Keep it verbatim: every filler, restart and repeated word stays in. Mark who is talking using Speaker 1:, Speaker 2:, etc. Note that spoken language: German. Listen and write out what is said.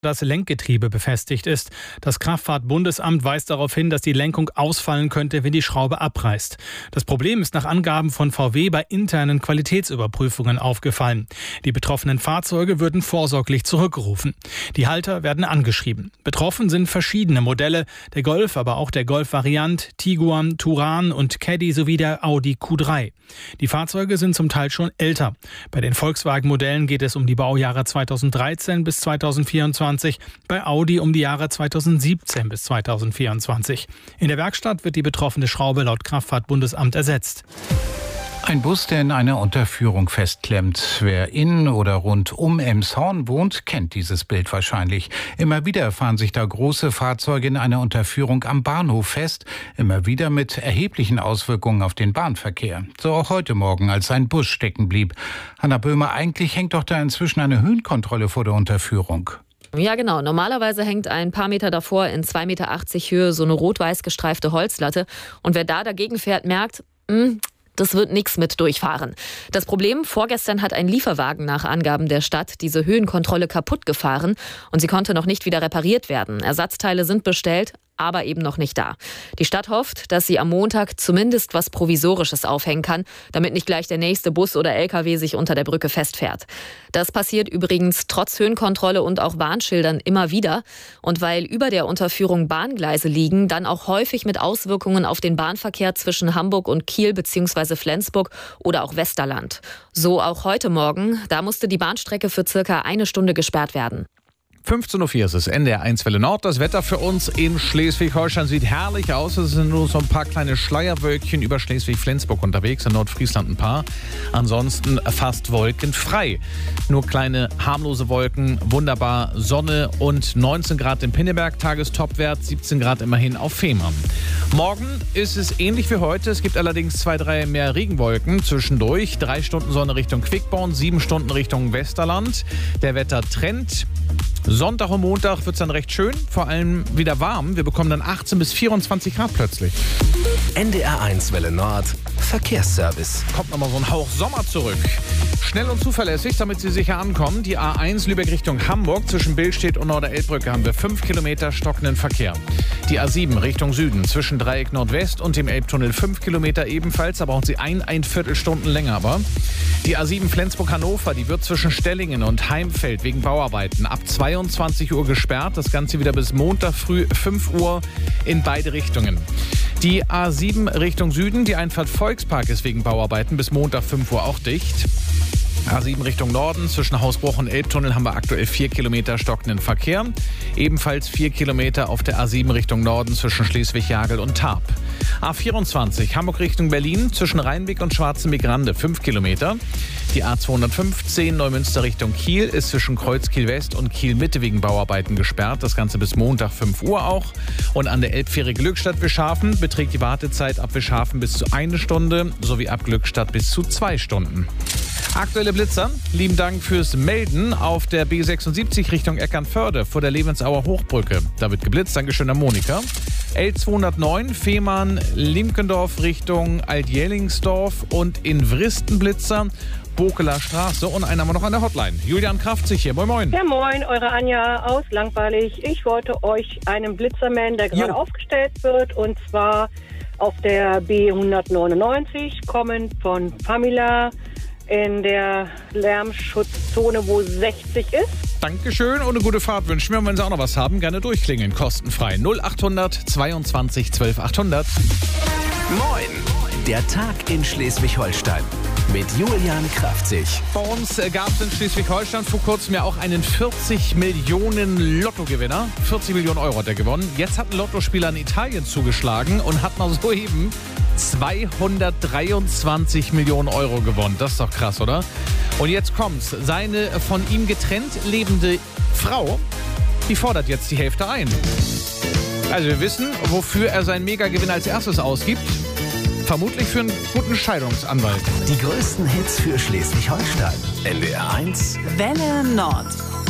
Speaker 1: das Lenkgetriebe befestigt ist. Das Kraftfahrtbundesamt weist darauf hin, dass die Lenkung ausfallen könnte, wenn die Schraube abreißt. Das Problem ist nach Angaben von V W bei internen Qualitätsüberprüfungen aufgefallen. Die betroffenen Fahrzeuge würden vorsorglich zurückgerufen. Die Halter werden angeschrieben. Betroffen sind verschiedene Modelle, der Golf, aber auch der Golf-Variant, Tiguan, Touran und Caddy sowie der Audi Q drei. Die Fahrzeuge sind zum Teil schon älter. Bei den Volkswagen-Modellen geht es um die Baujahre zweitausenddreizehn bis zweitausendvierundzwanzig. Bei Audi um die Jahre zweitausendsiebzehn bis zweitausendvierundzwanzig. In der Werkstatt wird die betroffene Schraube laut Kraftfahrtbundesamt ersetzt.
Speaker 2: Ein Bus, der in einer Unterführung festklemmt. Wer in oder rund um Elmshorn wohnt, kennt dieses Bild wahrscheinlich. Immer wieder fahren sich da große Fahrzeuge in einer Unterführung am Bahnhof fest. Immer wieder mit erheblichen Auswirkungen auf den Bahnverkehr. So auch heute Morgen, als ein Bus stecken blieb. Hanna Böhmer, eigentlich hängt doch da inzwischen eine Höhenkontrolle vor der Unterführung.
Speaker 3: Ja, genau. Normalerweise hängt ein paar Meter davor in zwei Meter achtzig Höhe so eine rot-weiß gestreifte Holzlatte. Und wer da dagegen fährt, merkt, mh, das wird nichts mit durchfahren. Das Problem, vorgestern hat ein Lieferwagen nach Angaben der Stadt diese Höhenkontrolle kaputt gefahren und sie konnte noch nicht wieder repariert werden. Ersatzteile sind bestellt, aber eben noch nicht da. Die Stadt hofft, dass sie am Montag zumindest was Provisorisches aufhängen kann, damit nicht gleich der nächste Bus oder L K W sich unter der Brücke festfährt. Das passiert übrigens trotz Höhenkontrolle und auch Warnschildern immer wieder. Und weil über der Unterführung Bahngleise liegen, dann auch häufig mit Auswirkungen auf den Bahnverkehr zwischen Hamburg und Kiel bzw. Flensburg oder auch Westerland. So auch heute Morgen. Da musste die Bahnstrecke für circa eine Stunde gesperrt werden.
Speaker 4: fünfzehn Uhr vier ist es, N D R eins Welle Nord. Das Wetter für uns in Schleswig-Holstein sieht herrlich aus. Es sind nur so ein paar kleine Schleierwölkchen über Schleswig-Flensburg unterwegs, in Nordfriesland ein paar. Ansonsten fast wolkenfrei. Nur kleine harmlose Wolken, wunderbar Sonne und neunzehn Grad im Pinneberg, Tagestopwert, siebzehn Grad immerhin auf Fehmarn. Morgen ist es ähnlich wie heute. Es gibt allerdings zwei, drei mehr Regenwolken zwischendurch. Drei Stunden Sonne Richtung Quickborn, sieben Stunden Richtung Westerland. Der Wettertrend. Sonntag und Montag wird es dann recht schön, vor allem wieder warm. Wir bekommen dann achtzehn bis vierundzwanzig Grad plötzlich.
Speaker 5: N D R eins Welle Nord, Verkehrsservice.
Speaker 4: Kommt nochmal so ein Hauch Sommer zurück. Schnell und zuverlässig, damit Sie sicher ankommen. Die A eins Lübeck Richtung Hamburg. Zwischen Billstedt und Norderelbbrücke haben wir fünf Kilometer stockenden Verkehr. Die A sieben Richtung Süden. Zwischen Dreieck Nordwest und dem Elbtunnel fünf Kilometer ebenfalls. Da brauchen Sie ein, ein Viertelstunden länger aber. Die A sieben Flensburg-Hannover, die wird zwischen Stellingen und Heimfeld wegen Bauarbeiten ab zweiundzwanzig Uhr gesperrt. Das Ganze wieder bis Montag früh fünf Uhr in beide Richtungen. Die A sieben Richtung Süden, die Einfahrt Volkspark ist wegen Bauarbeiten bis Montag fünf Uhr auch dicht. A sieben Richtung Norden, zwischen Hausbruch und Elbtunnel haben wir aktuell vier Kilometer stockenden Verkehr. Ebenfalls vier Kilometer auf der A sieben Richtung Norden zwischen Schleswig-Jagel und Tarp. A vierundzwanzig Hamburg Richtung Berlin, zwischen Rheinbeck und Schwarzenbeck-Rande fünf Kilometer. Die A zweihundertfünfzehn Neumünster Richtung Kiel ist zwischen Kreuzkiel West und Kiel Mitte wegen Bauarbeiten gesperrt. Das Ganze bis Montag fünf Uhr auch. Und an der Elbfähre Glückstadt-Wischhafen beträgt die Wartezeit ab Wischhafen bis zu eine Stunde sowie ab Glückstadt bis zu zwei Stunden. Aktuelle Blitzer, lieben Dank fürs Melden auf der B sechsundsiebzig Richtung Eckernförde vor der Levensauer Hochbrücke. Da wird geblitzt, Dankeschön an Monika. L zweihundertneun Fehmarn-Limkendorf Richtung Altjellingsdorf und in Wristen Blitzer, Bokeler Straße und einen haben wir noch an der Hotline. Julian Kraftzig hier, moin moin.
Speaker 6: Ja moin, eure Anja aus Langweilig. Ich wollte euch einen Blitzer melden, der gerade
Speaker 4: Jo.
Speaker 6: aufgestellt wird und zwar auf der B hundertneunundneunzig, kommend von Famila in der Lärmschutzzone, wo sechzig ist.
Speaker 4: Dankeschön und eine gute Fahrt wünschen wir. Und wenn Sie auch noch was haben, gerne durchklingeln. Kostenfrei null achthundert zweiundzwanzig zwölf achthundert.
Speaker 5: Moin, der Tag in Schleswig-Holstein mit Julian Kraftzig.
Speaker 4: Bei uns äh, gab es in Schleswig-Holstein vor kurzem ja auch einen vierzig Millionen Lottogewinner. vierzig Millionen Euro hat er gewonnen. Jetzt hat ein Lottospieler in Italien zugeschlagen und hat noch soeben zweihundertdreiundzwanzig Millionen Euro gewonnen. Das ist doch krass, oder? Und jetzt kommt's. Seine von ihm getrennt lebende Frau, die fordert jetzt die Hälfte ein. Also wir wissen, wofür er seinen Megagewinn als erstes ausgibt. Vermutlich für einen guten Scheidungsanwalt.
Speaker 5: Die größten Hits für Schleswig-Holstein. N D R eins
Speaker 7: Welle Nord.